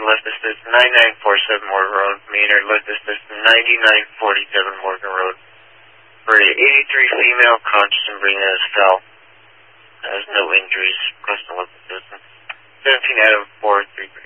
left assist 9947 Morgan Road. Meter left assist 9947 Morgan Road. For 83 female, conscious and breathing as fell. Has no injuries. Request a local assistance. 17 Adam 433.